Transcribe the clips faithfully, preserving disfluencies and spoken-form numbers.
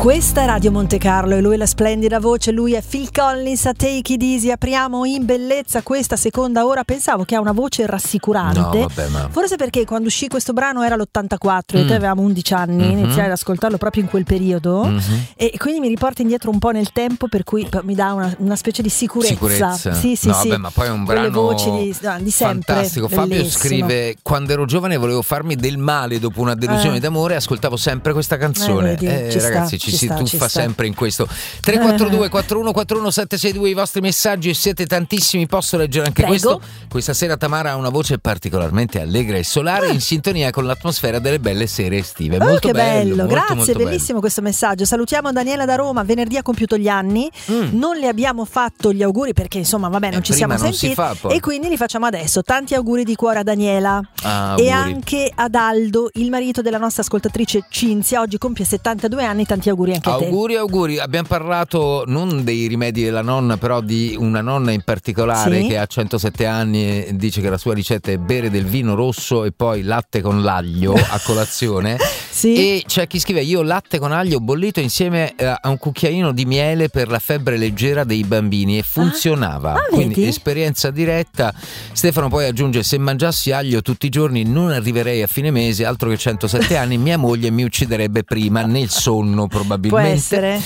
Questa è Radio Monte Carlo e lui è la splendida voce, lui è Phil Collins a Take It Easy. Apriamo in bellezza questa seconda ora. Pensavo che ha una voce rassicurante. No, vabbè, ma... Forse perché quando uscì questo brano era l'ottantaquattro mm. e noi avevamo undici anni, mm-hmm. iniziai ad ascoltarlo proprio in quel periodo mm-hmm. e quindi mi riporta indietro un po' nel tempo, per cui mi dà una, una specie di sicurezza. Sicurezza. Sì, sì, no, sì. Vabbè, ma poi è un brano voci di, no, di sempre. Fantastico. Fabio bellissimo. Scrive: quando ero giovane volevo farmi del male dopo una delusione eh. d'amore, ascoltavo sempre questa canzone. Eh, vedi, eh, ci ragazzi, sta, ci, ci si sta, tuffa ci sta. sempre in questo. Tre quattro due quattro uno quattro uno sette sei due i vostri messaggi, e siete tantissimi, posso leggere anche Prego. questo. Questa sera Tamara ha una voce particolarmente allegra e solare, ah. in sintonia con l'atmosfera delle belle sere estive. Oh, molto che bello, bello, molto, grazie, molto bellissimo bello. questo messaggio. Salutiamo Daniela da Roma, venerdì ha compiuto gli anni, mm. non le abbiamo fatto gli auguri perché insomma vabbè non eh, ci siamo non sentiti si fa, e quindi li facciamo adesso. Tanti auguri di cuore a Daniela ah, e auguri. anche ad Aldo, il marito della nostra ascoltatrice Cinzia, oggi compie settantadue anni, tanti auguri anche a te. Auguri, auguri. Abbiamo parlato non dei rimedi della nonna, però di una nonna in particolare sì? che ha centosette anni e dice che la sua ricetta è bere del vino rosso e poi latte con l'aglio a colazione. Sì? E c'è chi scrive: io latte con aglio bollito insieme a un cucchiaino di miele per la febbre leggera dei bambini, e funzionava. Ah, ah, quindi vedi? esperienza diretta. Stefano poi aggiunge: se mangiassi aglio tutti i giorni non arriverei a fine mese, altro che centosette anni, mia moglie mi ucciderebbe prima nel sonno probabilmente. Può essere.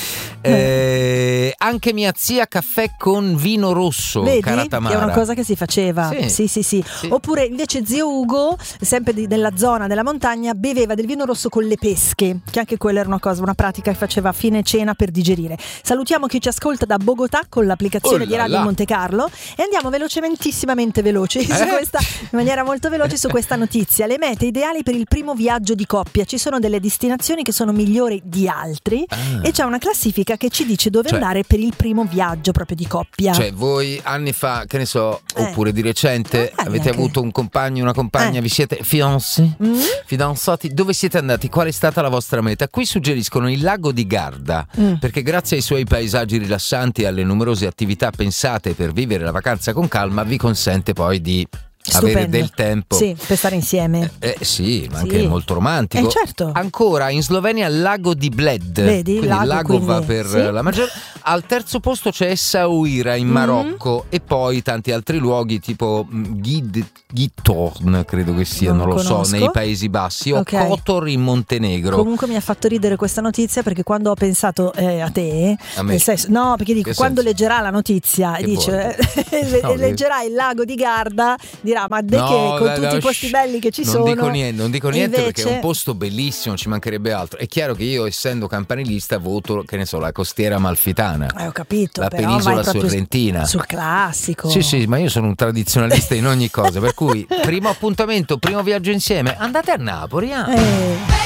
Eh, anche mia zia caffè con vino rosso. Vedi? Cara Tamara. È una cosa che si faceva. Sì. Sì, sì, sì. Sì. Oppure invece zio Ugo, sempre di, della zona della montagna, beveva del vino rosso con le pesche, che anche quella era una cosa, una pratica che faceva a fine cena per digerire. Salutiamo chi ci ascolta da Bogotà con l'applicazione Oh di Radio là là. Monte Carlo e andiamo velocementissimamente veloci Eh? su questa, in maniera molto veloce su questa notizia. Le mete ideali per il primo viaggio di coppia. Ci sono delle destinazioni che sono migliori di altri Ah. e c'è una classifica che ci dice dove Cioè- andare per il primo viaggio proprio di coppia. Cioè, voi anni fa, che ne so, Eh. oppure di recente, Magari avete anche. avuto un compagno, una compagna, Eh. vi siete fiancé, Mm? fidanzati, dove siete andati? Qual è stata la vostra meta? Qui suggeriscono il lago di Garda, Mm. perché grazie ai suoi paesaggi rilassanti e alle numerose attività pensate per vivere la vacanza con calma, vi consente poi di Stupendo. avere del tempo. Sì, per stare insieme. Eh sì, ma Sì. anche molto romantico. Eh, certo. Ancora in Slovenia lago di Bled. Vedi, quindi lago, il lago quindi, va per sì. la maggior. Al terzo posto c'è Essaouira in Mm. Marocco e poi tanti altri luoghi tipo Gid, Gittorn, credo che sia, Non non, lo lo so, conosco. nei Paesi Bassi, o Ok. Kotor in Montenegro. Comunque mi ha fatto ridere questa notizia perché quando ho pensato eh, a te, A me? nel senso, no, perché dico Che quando senso? leggerà la notizia e Che dice vuoi? No, leggerà il lago di Garda, dirà ma de No, che con dai, tutti no, i posti shh, belli che ci non sono. Dico niente, non dico E niente invece... perché è un posto bellissimo, ci mancherebbe altro. È chiaro che io, essendo campanilista, voto, che ne so, la costiera amalfitana. Eh, ho capito, La però penisola vai proprio sorrentina. sul classico. Sì, sì, ma io sono un tradizionalista in ogni cosa, per cui primo appuntamento, primo viaggio insieme, andate a Napoli. Ah. Eh.